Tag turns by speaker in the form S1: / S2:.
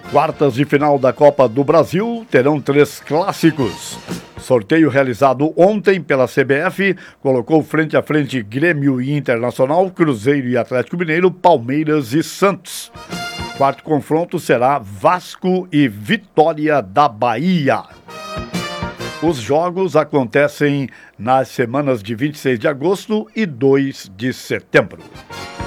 S1: Quartas de final da Copa do Brasil terão 3 clássicos. Sorteio realizado ontem pela CBF colocou frente a frente Grêmio e Internacional, Cruzeiro e Atlético Mineiro, Palmeiras e Santos. Quarto confronto será Vasco e Vitória da Bahia. Os jogos acontecem nas semanas de 26 de agosto e 2 de setembro.